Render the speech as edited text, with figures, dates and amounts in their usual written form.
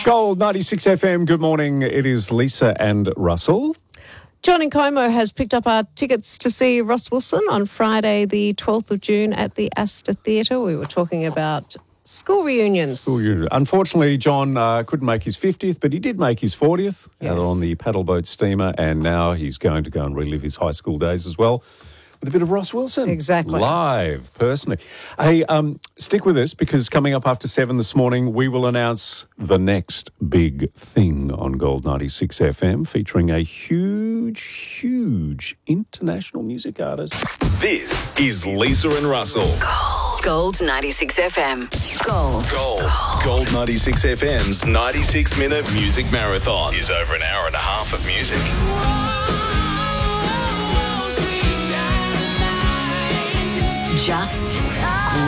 Gold 96 FM. Good morning. It is Lisa and Russell. John in Como has picked up our tickets to see Ross Wilson on Friday, the 12th of June at the Astor Theatre. We were talking about school reunions. Unfortunately, John couldn't make his 50th, but he did make his 40th 'Yes. on the paddleboat steamer, and now he's going to go and relive his high school days as well with a bit of Ross Wilson. Exactly. Live, personally. Hey, stick with us because coming up after 7 this morning, we will announce the next big thing on Gold 96 FM, featuring a huge international music artist. This is Lisa and Russell. Gold 96 FM. Gold 96 FM's 96-minute music marathon is over an hour and a half of music. Just